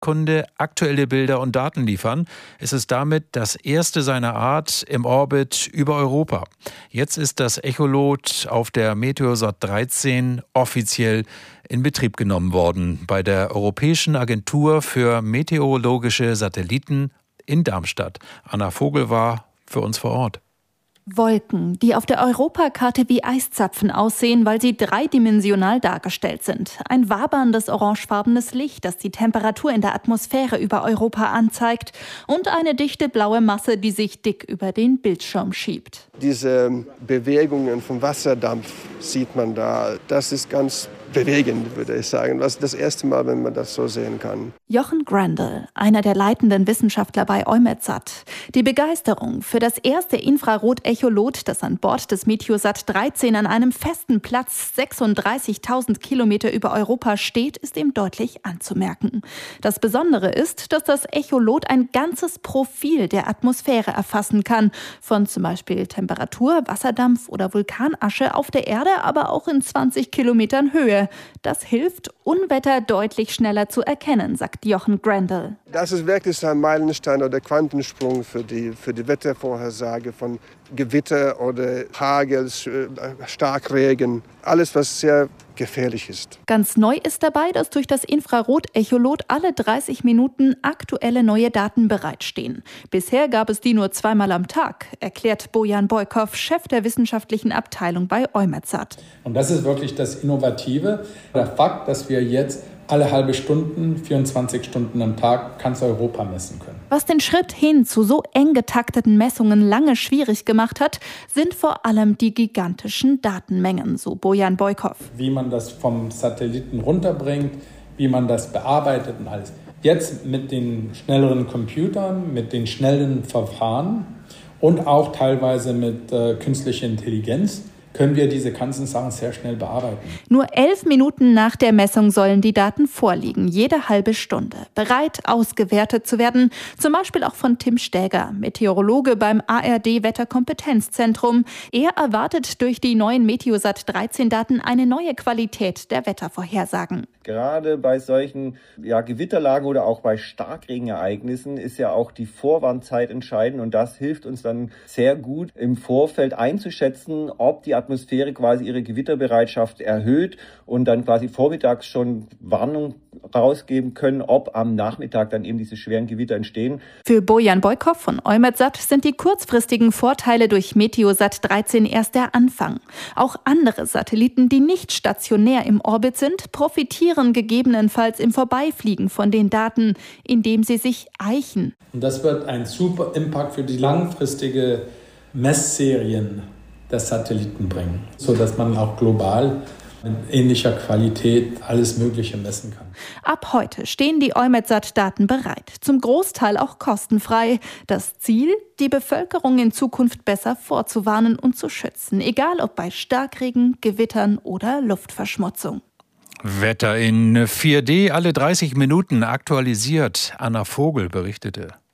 Sekunde aktuelle Bilder und Daten liefern. Es ist damit das erste seiner Art im Orbit über Europa. Jetzt ist das Echolot auf der Meteosat 13 offiziell in Betrieb genommen worden bei der Europäischen Agentur für meteorologische Satelliten in Darmstadt. Anna Vogel war für uns vor Ort. Wolken, die auf der Europakarte wie Eiszapfen aussehen, weil sie dreidimensional dargestellt sind. Ein waberndes orangefarbenes Licht, das die Temperatur in der Atmosphäre über Europa anzeigt. Und eine dichte blaue Masse, die sich dick über den Bildschirm schiebt. Diese Bewegungen vom Wasserdampf sieht man da. Das ist ganz bewegend, würde ich sagen. Das ist das erste Mal, wenn man das so sehen kann. Jochen Grandel, einer der leitenden Wissenschaftler bei EUMETSAT. Die Begeisterung für das erste Infrarot-Echolot, das an Bord des Meteosat 13 an einem festen Platz 36.000 Kilometer über Europa steht, ist ihm deutlich anzumerken. Das Besondere ist, dass das Echolot ein ganzes Profil der Atmosphäre erfassen kann. Von zum Beispiel Temperatur, Wasserdampf oder Vulkanasche auf der Erde, aber auch in 20 Kilometern Höhe. Das hilft, Unwetter deutlich schneller zu erkennen, sagt Jochen Grandel. Das ist wirklich ein Meilenstein oder Quantensprung für die Wettervorhersage von Gewitter oder Hagel, Starkregen. Alles, was sehr gefährlich ist. Ganz neu ist dabei, dass durch das Infrarot-Echolot alle 30 Minuten aktuelle neue Daten bereitstehen. Bisher gab es die nur zweimal am Tag, erklärt Bojan Bojkov, Chef der wissenschaftlichen Abteilung bei EUMETSAT. Und das ist wirklich das Innovative. Der Fakt, dass wir jetzt alle halbe Stunden, 24 Stunden am Tag ganz Europa messen können. Was den Schritt hin zu so eng getakteten Messungen lange schwierig gemacht hat, sind vor allem die gigantischen Datenmengen, so Bojan Bojkov. Wie man das vom Satelliten runterbringt, wie man das bearbeitet und alles. Jetzt mit den schnelleren Computern, mit den schnellen Verfahren und auch teilweise mit künstlicher Intelligenz können wir diese ganzen Sachen sehr schnell bearbeiten. Nur 11 Minuten nach der Messung sollen die Daten vorliegen, jede halbe Stunde, bereit ausgewertet zu werden, zum Beispiel auch von Tim Stäger, Meteorologe beim ARD-Wetterkompetenzzentrum. Er erwartet durch die neuen Meteosat-13-Daten eine neue Qualität der Wettervorhersagen. Gerade bei solchen Gewitterlagen oder auch bei Starkregenereignissen ist ja auch die Vorwarnzeit entscheidend und das hilft uns dann sehr gut im Vorfeld einzuschätzen, ob die Atmosphäre quasi ihre Gewitterbereitschaft erhöht und dann quasi vormittags schon Warnung rausgeben können, ob am Nachmittag dann eben diese schweren Gewitter entstehen. Für Bojan Bojkov von EUMETSAT sind die kurzfristigen Vorteile durch Meteosat 13 erst der Anfang. Auch andere Satelliten, die nicht stationär im Orbit sind, profitieren gegebenenfalls im Vorbeifliegen von den Daten, indem sie sich eichen. Und das wird ein super Impact für die langfristige Messserien der Satelliten bringen, sodass man auch global mit ähnlicher Qualität alles Mögliche messen kann. Ab heute stehen die EUMETSAT-Daten bereit, zum Großteil auch kostenfrei. Das Ziel, die Bevölkerung in Zukunft besser vorzuwarnen und zu schützen, egal ob bei Starkregen, Gewittern oder Luftverschmutzung. Wetter in 4D alle 30 Minuten aktualisiert. Anna Vogel berichtete.